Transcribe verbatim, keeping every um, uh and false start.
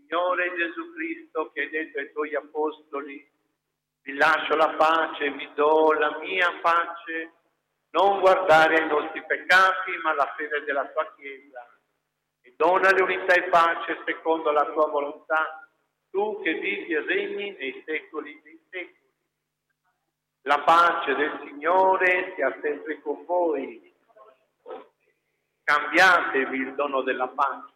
Signore Gesù Cristo, che hai detto ai tuoi apostoli: vi lascio la pace, vi do la mia pace, non guardare ai nostri peccati, ma alla fede della tua Chiesa. E donale unità e pace secondo la tua volontà, tu che vivi e regni nei secoli dei secoli. La pace del Signore sia sempre con voi. Cambiatevi il dono della pace.